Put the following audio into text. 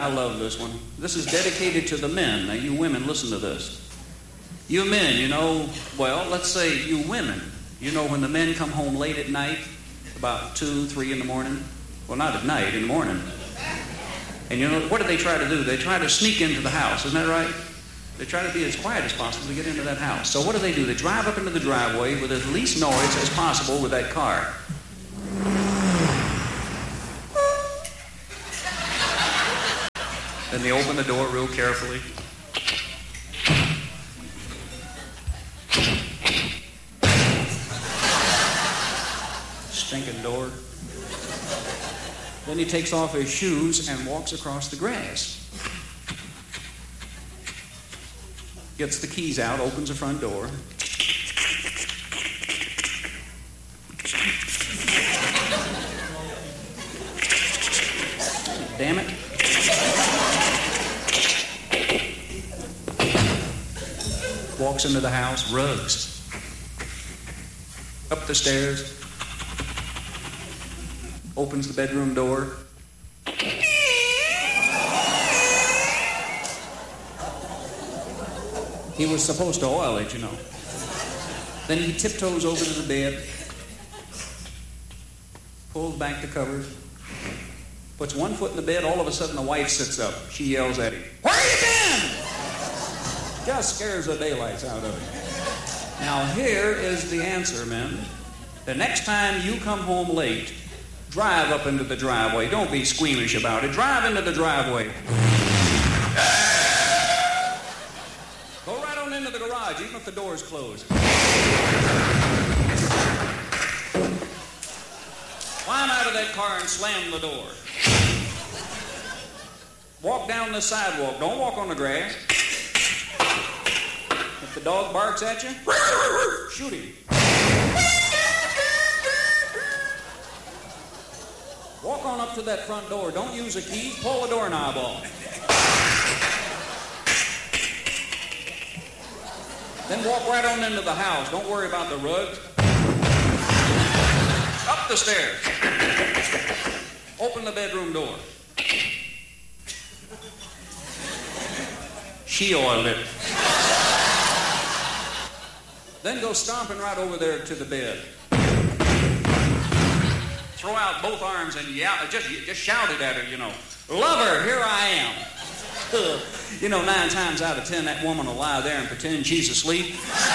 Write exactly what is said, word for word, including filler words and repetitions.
I love this one. This is dedicated to the men. Now, you women, listen to this. You men, you know, well, let's say you women, you know when the men come home late at night, about two, three in the morning? Well, not at night, in the morning. And you know, what do they try to do? They try to sneak into the house, isn't that right? They try to be as quiet as possible to get into that house. So what do they do? They drive up into the driveway with as least noise as possible with that car. Then they open the door real carefully. Stinking door. Then he takes off his shoes and walks across the grass. Gets the keys out, opens the front door. Damn it. Walks into the house, rugs. Up the stairs. Opens the bedroom door. He was supposed to oil it, you know. Then he tiptoes over to the bed, pulls back the covers, puts one foot in the bed. All of a sudden, the wife sits up. She yells at him, "Where you been?" Just scares the daylights out of him. Now, here is the answer, men. The next time you come home late, drive up into the driveway. Don't be squeamish about it. Drive into the driveway. Go right on into the garage, even if the door's closed. Climb out of that car and slam the door. Walk down the sidewalk. Don't walk on the grass. If the dog barks at you, shoot him. Walk on up to that front door. Don't use a key. Pull the doorknob off. Then walk right on into the house. Don't worry about the rugs. Up the stairs. Open the bedroom door. She oiled it. Then go stomping right over there to the bed. Throw out both arms and yell, just, just shout it at her, you know. Lover, here I am. You know, nine times out of ten, that woman will lie there and pretend she's asleep.